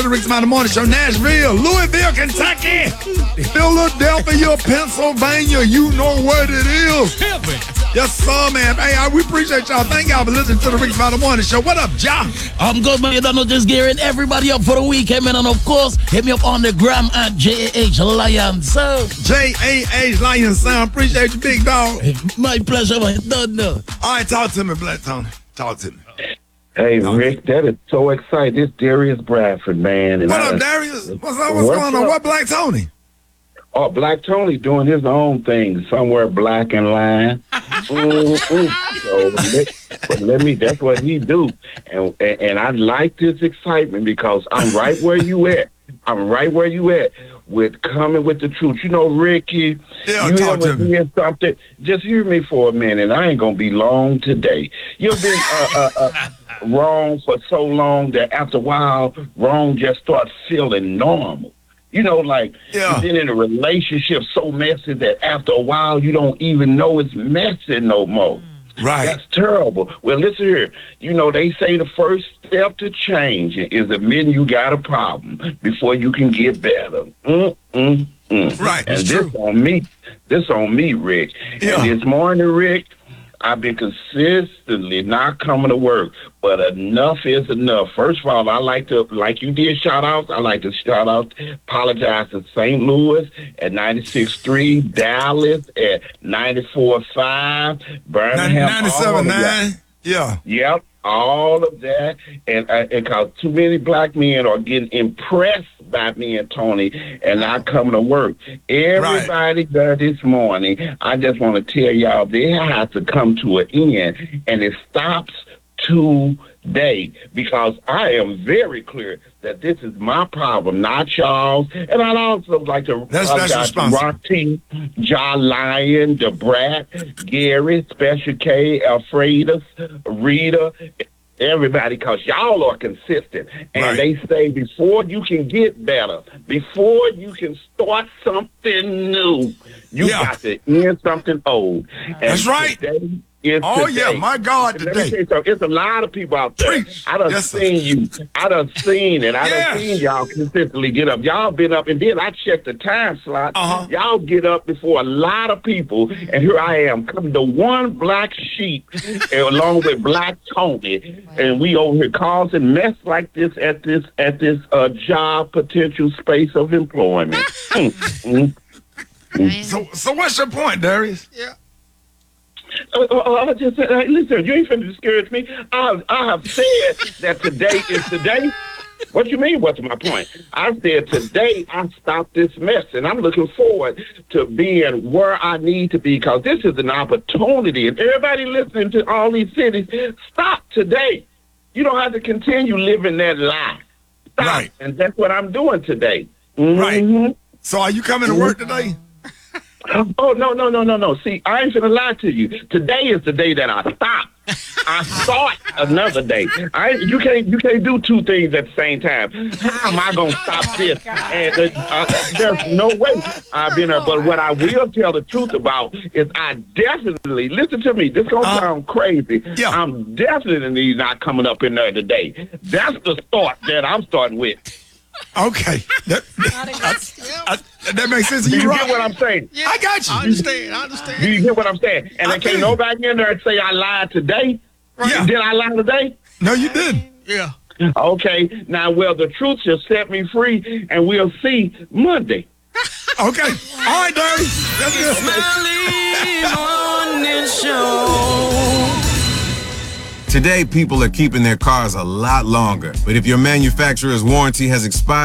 The Rick Smiley Morning Show, Nashville, Louisville, Kentucky, Philadelphia, Pennsylvania. You know what it is. Yes, sir, man. Hey, we appreciate y'all. Thank y'all for listening to the Rick Smiley Morning Show. What up, John? I'm good, man. You don't know, just gearing everybody up for the weekend, man. And of course, hit me up on the gram at JAH Lion Sound. JAH Lion Sound. Appreciate you, big dog. My pleasure, man. Don't know. All right, talk to me, Black Tony. Talk to me. Hey, Rick, that is so exciting. It's Darius Bradford, man. And what up, Darius? What's up? What's going on? What Black Tony? Oh, Black Tony doing his own thing somewhere black and line. So that's what he do. And I like this excitement because I'm right where you at. I'm right where you at with coming with the truth. You know, Ricky, you ever hear something? Just hear me for a minute. I ain't going to be long today. You've been wrong for so long that after a while, wrong just starts feeling normal. You know, like you've been in a relationship so messy that after a while, you don't even know it's messy no more. Right. That's terrible. Well, listen here. You know, they say the first step to change is admitting you got a problem before you can get better. Right. And this on me, Rick. Yeah. And this morning, Rick, I've been consistently not coming to work, but enough is enough. First of all, I like to, like you did shout outs, I like to shout out, apologize to St. Louis at 96.3, Dallas at 94.5, Birmingham. 97.9. Yeah. Yep. All of that, and because too many black men are getting impressed by me and Tony and not coming to work. Everybody there this morning, I just want to tell y'all, they have to come to an end, and it stops today, because I am very clear that this is my problem, not y'all's. And I'd also like to apologize to Rock T, John Lyon, the Brat, Gary, Special K, Alfredus, Rita, everybody, because y'all are consistent. And they say before you can get better, before you can start something new, you got to end something old. And that's right. My God, today. It's a lot of people out there. I done seen you. I done seen it. I done seen y'all consistently get up. Y'all been up, and then I checked the time slot. Y'all get up before a lot of people, and here I am, coming to one black sheep, along with Black Tony, and we over here causing mess like this at this job potential space of employment. So what's your point, Darius? Yeah. I just said, listen, you ain't finna discourage me. I have said that today is today. What you mean, what's my point? I said today I stopped this mess, and I'm looking forward to being where I need to be, because this is an opportunity. And everybody listening to all these cities, stop today. You don't have to continue living that lie. Stop. Right. And that's what I'm doing today. Right. So are you coming to work today? Oh, no. See, I ain't gonna lie to you. Today is the day that I stop. I start another day. You can't do two things at the same time. How am I gonna stop this? And there's no way I've been there. But what I will tell the truth about is I definitely, listen to me, this gonna sound crazy. I'm definitely not coming up in there today. That's the start that I'm starting with. Okay. That makes sense. Do you get what I'm saying? Yeah, I got you. I understand. Do you get what I'm saying? And then can't nobody in there and say I lied today? Yeah. Did I lie today? No, you didn't. Yeah. Okay. Now, well, the truth shall set me free, and we'll see Monday. Okay. All right, Dirty. That's good. Today, people are keeping their cars a lot longer. But if your manufacturer's warranty has expired,